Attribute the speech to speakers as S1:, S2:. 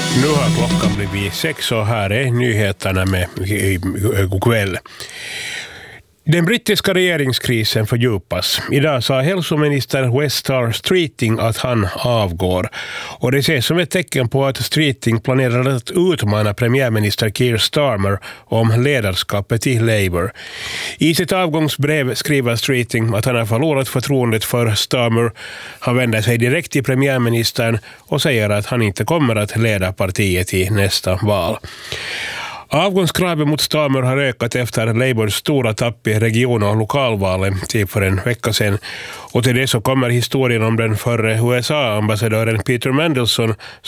S1: Nu har klockan blivit 6 och här är nyheterna med god kväll. Den brittiska regeringskrisen fördjupas. Idag sa hälsominister Wes Streeting att han avgår. Och det ses som ett tecken på att Streeting planerar att utmana premiärminister Keir Starmer om ledarskapet i Labour. I sitt avgångsbrev skriver Streeting att han har förlorat förtroendet för Starmer. Han vänder sig direkt till premiärministern och säger att han inte kommer att leda partiet i nästa val. Avgångskravet mot Starmer har ökat efter Labours stora tapp i region- och lokalvalen till för en vecka sedan. Och till det så kommer historien om den förre USA-ambassadören Peter Mandelson